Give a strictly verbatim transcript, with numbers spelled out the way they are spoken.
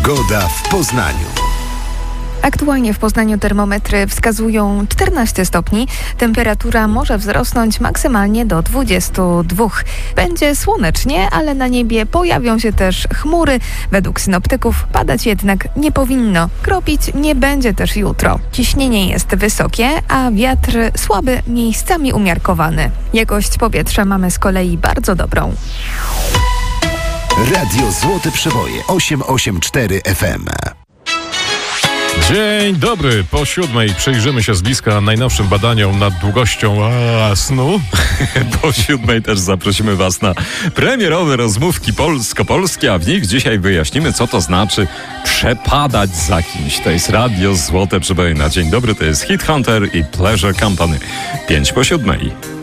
Pogoda w Poznaniu. Aktualnie w Poznaniu termometry wskazują czternaście stopni. Temperatura może wzrosnąć maksymalnie do dwudziestu dwóch. Będzie słonecznie, ale na niebie pojawią się też chmury. Według synoptyków padać jednak nie powinno. Kropić nie będzie też jutro. Ciśnienie jest wysokie, a wiatr słaby, miejscami umiarkowany. Jakość powietrza mamy z kolei bardzo dobrą. Radio Złote Przeboje osiem osiem cztery F M. Dzień dobry. Po siódmej przyjrzymy się z bliska najnowszym badaniom nad długością a, snu. Po siódmej też zaprosimy Was na premierowe rozmówki polsko-polskie, a w nich dzisiaj wyjaśnimy, co to znaczy przepadać za kimś. To jest Radio Złote Przeboje na dzień dobry. To jest Hit Hunter i Pleasure Company. Pięć po siódmej.